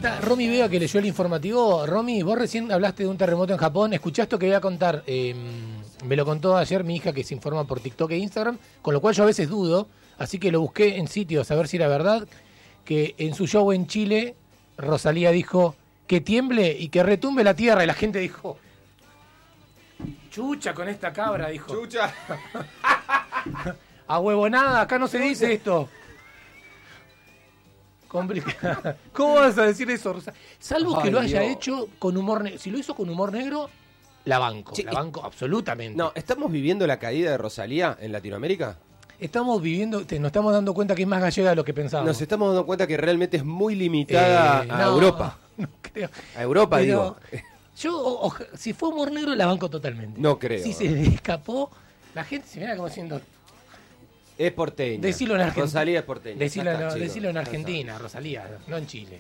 Está Romy Vega, que leyó el informativo. Romy, vos recién hablaste de un terremoto en Japón. Escuchá esto que voy a contar. Me lo contó ayer mi hija, que se informa por TikTok e Instagram, con lo cual yo a veces dudo, así que lo busqué en sitios a ver si era verdad, que en su show en Chile, Rosalía dijo que tiemble y que retumbe la tierra, y la gente dijo, chucha con esta cabra, dijo. Chucha. A huevonada, acá no se dice esto. Complicado. ¿Cómo vas a decir eso, Rosa? Salvo que lo haya hecho con humor negro. Si lo hizo con humor negro, la banco. Sí, la banco absolutamente. No, ¿estamos viviendo la caída de Rosalía en Latinoamérica? Estamos viviendo, nos estamos dando cuenta que es más gallega de lo que pensábamos. Nos estamos dando cuenta que realmente es muy limitada a Europa. No creo. A Europa, Pero digo. Yo, si fue humor negro, la banco totalmente. No creo. Si se le escapó, la gente se mira como diciendo... Es porteña. Decilo en Argentina. Rosalía es porteña. Decilo en Argentina, Rosalía, no en Chile.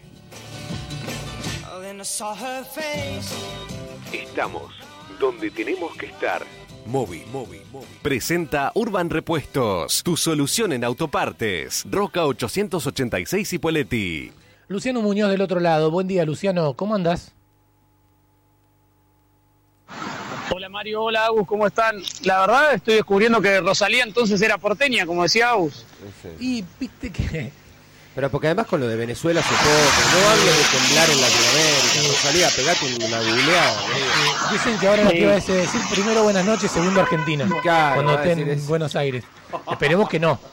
Estamos donde tenemos que estar. Movi. Presenta Urban Repuestos, tu solución en autopartes. Roca 886 Ipoleti. Luciano Muñoz del otro lado. Buen día, Luciano. ¿Cómo andás? Hola Mario, hola Agus, ¿cómo están? La verdad estoy descubriendo que Rosalía entonces era porteña, como decía Agus. Sí. Y viste que... Pero porque además con lo de Venezuela hace poco, no hablo de temblar en Latinoamérica. Rosalía, pegate una googleada. Dicen que ahora lo que iba a decir, primero buenas noches, segundo Argentina. Claro, cuando esté en eso. Buenos Aires. Esperemos que no.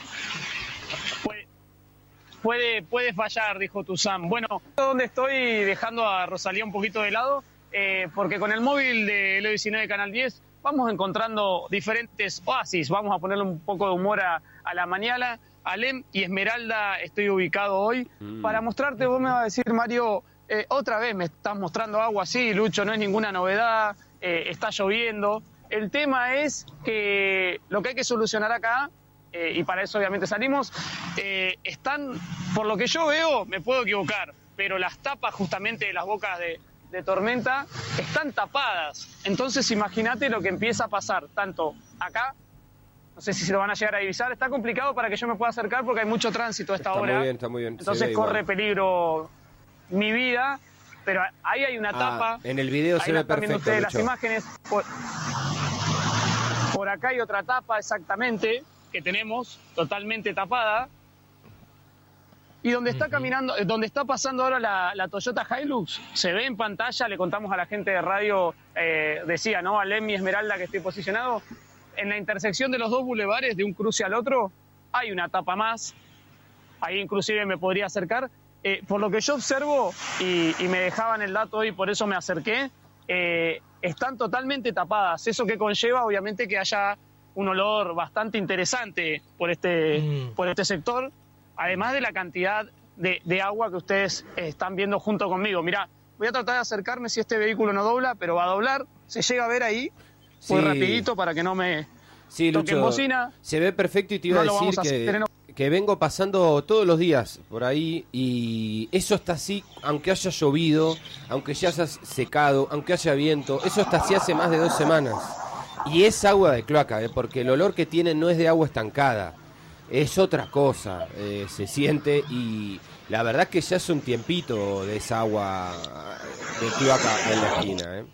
Puede fallar, dijo Tuzán. Bueno, donde estoy dejando a Rosalía un poquito de lado, porque con el móvil de Elo 19 Canal 10 vamos encontrando diferentes oasis. Vamos a ponerle un poco de humor a la mañana. Alem y Esmeralda estoy ubicado hoy para mostrarte. Vos me vas a decir, Mario, otra vez me estás mostrando agua así, Lucho, no es ninguna novedad, está lloviendo. El tema es que lo que hay que solucionar acá, y para eso obviamente salimos, están, por lo que yo veo, me puedo equivocar, pero las tapas justamente de las bocas de tormenta están tapadas. Entonces imagínate lo que empieza a pasar, tanto acá, no sé si se lo van a llegar a divisar, está complicado para que yo me pueda acercar porque hay mucho tránsito a esta hora. Está muy bien. Entonces corre peligro mi vida, pero ahí hay una tapa. En el video se ve perfecto, ustedes las Lucho. imágenes. Por acá hay otra tapa exactamente que tenemos totalmente tapada. Y donde está caminando, donde está pasando ahora la Toyota Hilux, se ve en pantalla, le contamos a la gente de radio, decía, ¿no? Alem y Esmeralda que estoy posicionado. En la intersección de los dos bulevares, de un cruce al otro, hay una tapa más. Ahí inclusive me podría acercar. Por lo que yo observo, y me dejaban el dato hoy, por eso me acerqué, están totalmente tapadas. Eso que conlleva, obviamente, que haya un olor bastante interesante por este sector, además de la cantidad de agua que ustedes están viendo junto conmigo. Mirá, voy a tratar de acercarme si este vehículo no dobla, pero va a doblar. Se llega a ver ahí. Muy rapidito para que no me toquen bocina. Se ve perfecto y te iba a decir que vengo pasando todos los días por ahí y eso está así, aunque haya llovido, aunque ya haya secado, aunque haya viento, eso está así hace más de 2 semanas. Y es agua de cloaca, porque el olor que tiene no es de agua estancada, es otra cosa, se siente y la verdad que ya hace un tiempito de esa agua de cloaca en la esquina,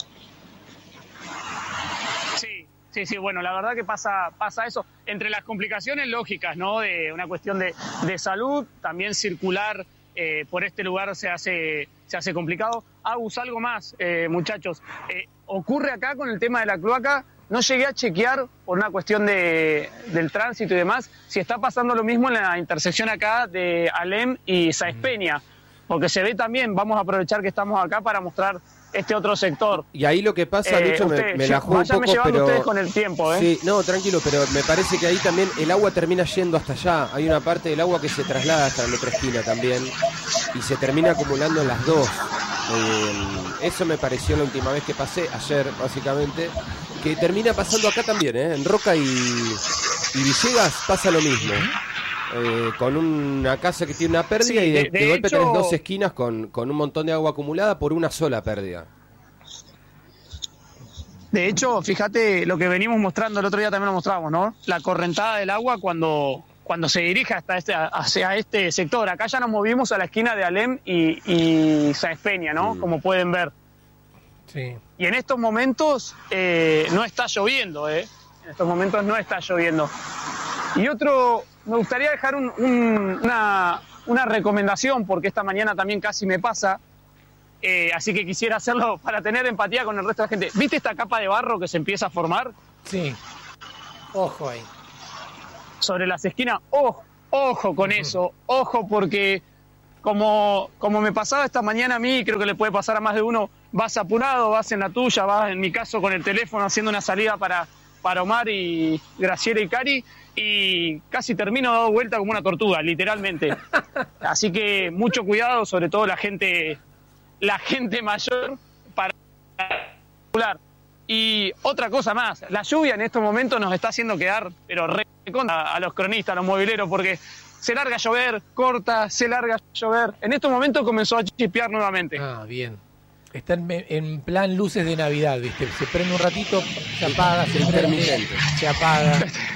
Sí, bueno, la verdad que pasa eso. Entre las complicaciones lógicas, ¿no? De una cuestión de salud, también circular por este lugar se hace complicado. Agus, algo más, muchachos. Ocurre acá con el tema de la cloaca, no llegué a chequear por una cuestión del tránsito y demás, si está pasando lo mismo en la intersección acá de Alem y Sáenz Peña, porque se ve también, vamos a aprovechar que estamos acá para mostrar este otro sector. Y ahí lo que pasa, Lucho, me la juego un poco, pero ustedes con el tiempo, Sí, no, tranquilo, pero me parece que ahí también el agua termina yendo hasta allá. Hay una parte del agua que se traslada hasta la otra esquina también y se termina acumulando en las dos. Eso me pareció la última vez que pasé, ayer básicamente, que termina pasando acá también, en Roca y Villegas pasa lo mismo. Con una casa que tiene una pérdida y de golpe hecho, tenés 2 esquinas con un montón de agua acumulada por una sola pérdida. De hecho, fíjate lo que venimos mostrando, el otro día también lo mostramos, ¿no? La correntada del agua cuando cuando se dirige hacia este sector. Acá ya nos movimos a la esquina de Alem y Sáenz Peña, ¿no? Como pueden ver. Sí. Y en estos momentos no está lloviendo, En estos momentos no está lloviendo. Y me gustaría dejar una recomendación, porque esta mañana también casi me pasa, así que quisiera hacerlo para tener empatía con el resto de la gente. ¿Viste esta capa de barro que se empieza a formar? Sí. Ojo ahí. Sobre las esquinas, ojo con eso, ojo, porque como me pasaba esta mañana a mí, creo que le puede pasar a más de uno, vas apurado, vas en la tuya, vas en mi caso con el teléfono haciendo una salida para Omar y Graciela y Cari, y casi termino dado vuelta como una tortuga, literalmente. Así que mucho cuidado, sobre todo la gente mayor, para hablar. Y otra cosa más, la lluvia en estos momentos nos está haciendo quedar, pero a los cronistas, a los mobileros, porque se larga a llover, corta, se larga a llover. En estos momentos comenzó a chispear nuevamente. Ah, bien. Está en plan luces de Navidad, ¿viste? Se prende un ratito, se apaga, se prende, se apaga.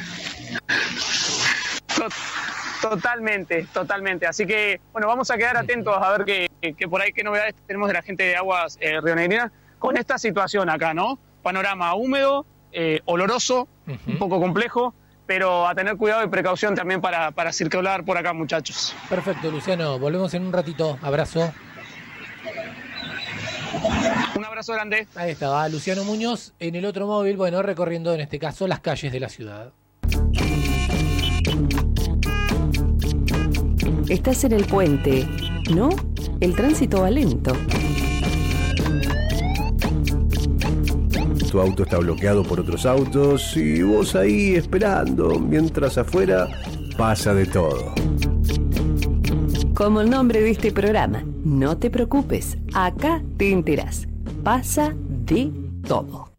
Totalmente. Así que, bueno, vamos a quedar atentos a ver que por ahí qué novedades tenemos de la gente de Aguas Rionegrinas con esta situación acá, ¿no? Panorama húmedo, oloroso, un poco complejo, pero a tener cuidado y precaución también para circular por acá, muchachos. Perfecto, Luciano. Volvemos en un ratito. Abrazo. Un abrazo grande. Ahí estaba Luciano Muñoz en el otro móvil, bueno, recorriendo en este caso las calles de la ciudad. Estás en el puente, ¿no? El tránsito va lento. Tu auto está bloqueado por otros autos y vos ahí esperando, mientras afuera pasa de todo. Como el nombre de este programa, no te preocupes, acá te enterás. Pasa de todo.